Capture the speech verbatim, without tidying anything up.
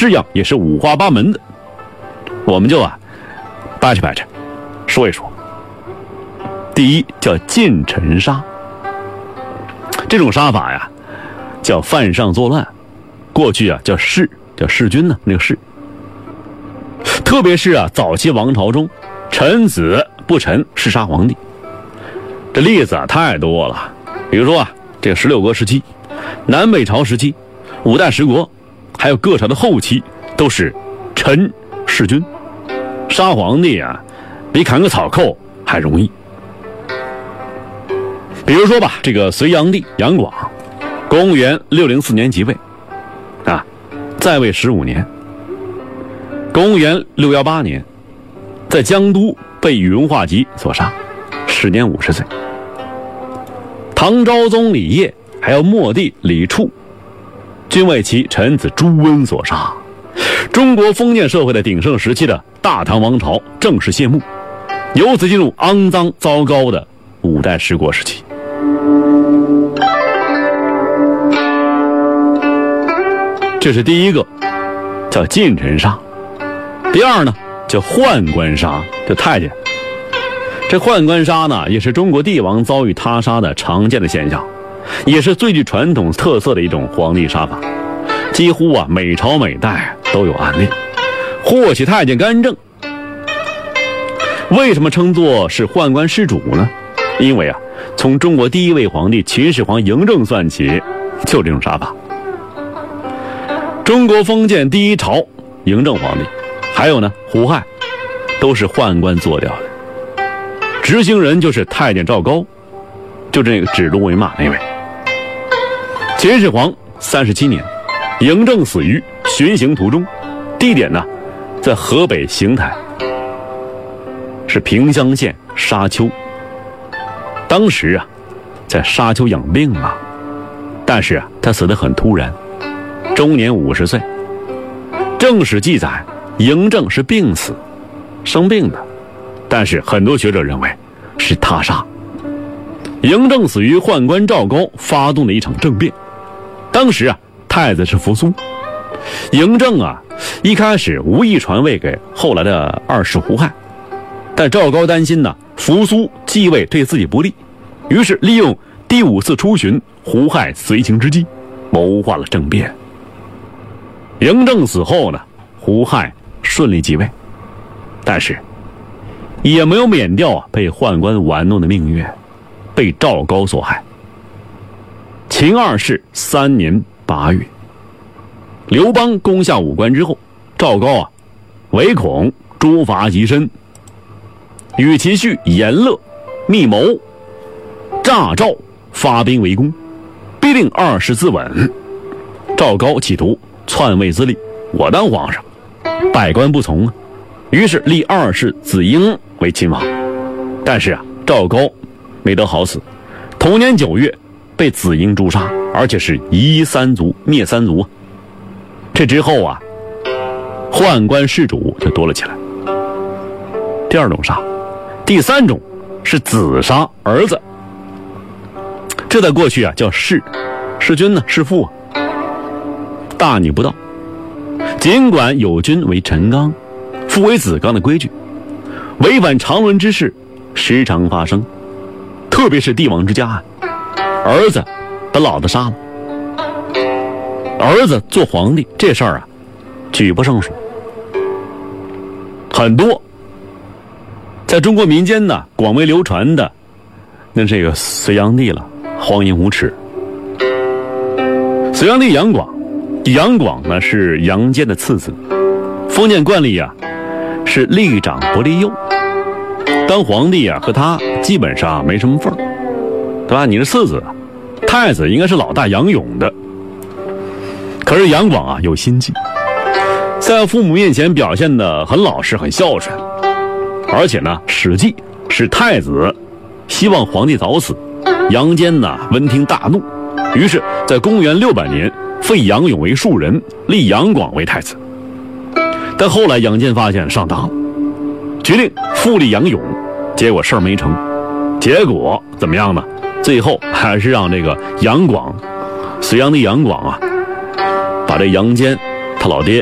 式样也是五花八门的。我们就啊掰扯掰扯说一说。第一叫进臣杀，这种杀法呀叫犯上作乱，过去啊叫弑，叫弑君呢，那个弑。特别是啊早期王朝中，臣子不臣弑杀皇帝，这例子啊太多了。比如说啊这个十六国时期、南北朝时期、五代十国，还有各朝的后期，都是臣弑君。杀皇帝啊比砍个草寇还容易。比如说吧，这个隋炀帝杨广，公元六零四年即位，啊，在位十五年。公元六一八年，在江都被宇文化及所杀，时年五十岁。唐昭宗李晔还有末帝李处，均为其臣子朱温所杀。中国封建社会的鼎盛时期的大唐王朝正式谢幕，由此进入肮脏糟糕的五代十国时期。这是第一个，叫进臣杀。第二呢，叫宦官杀，就太监。这宦官杀呢，也是中国帝王遭遇他杀的常见的现象，也是最具传统特色的一种皇帝杀法。几乎啊每朝每代都有案例，祸起太监干政。为什么称作是宦官失主呢？因为啊从中国第一位皇帝秦始皇嬴政算起，就这种杀法。中国封建第一朝嬴政皇帝，还有呢胡亥，都是宦官做掉的。执行人就是太监赵高，就这个指鹿为马那位。秦始皇三十七年，嬴政死于巡行途中，地点呢在河北邢台，是平乡县沙丘。当时啊在沙丘养病啊，但是啊他死得很突然，终年五十岁。正史记载嬴政是病死，生病的，但是很多学者认为是他杀。嬴政死于宦官赵高发动的一场政变。当时啊太子是扶苏，嬴政啊一开始无意传位给后来的二世胡亥，但赵高担心呢扶苏继位对自己不利，于是利用第五次出巡胡亥随行之机，谋划了政变。嬴政死后呢，胡亥顺利继位，但是也没有免掉啊被宦官玩弄的命运，被赵高所害。秦二世三年八月，刘邦攻下武关之后，赵高啊唯恐诛伐极深，与其婿严乐密谋诈赵发兵围攻，逼令二世自刎。赵高企图篡位自立，我当皇上，百官不从啊，于是立二世子婴为秦王。但是啊赵高没得好死，同年九月被子婴诛杀，而且是夷三族灭三族。这之后啊宦官弑主就多了起来。第二种杀。第三种是子杀儿子，这在过去啊叫弑，弑君呢弑父啊，大逆不道。尽管有君为臣纲，父为子纲的规矩，违反常伦之事时常发生，特别是帝王之家啊，儿子把老子杀了，儿子做皇帝这事儿啊举不胜数，很多。在中国民间呢广为流传的那这个隋炀帝了，荒淫无耻。隋炀帝杨广，杨广呢是杨坚的次子，封建惯例啊是立长不立幼，当皇帝啊和他基本上没什么份儿，对吧？你是次子，太子应该是老大杨勇的。可是杨广啊有心计，在父母面前表现得很老实很孝顺，而且呢史记是太子希望皇帝早死，杨坚呢闻听大怒，于是在公元六百年废杨勇为庶人，立杨广为太子。但后来杨坚发现上当了，决定复立杨勇，结果事儿没成。结果怎么样呢？最后还是让这个杨广，隋炀帝杨广啊，把这杨坚他老爹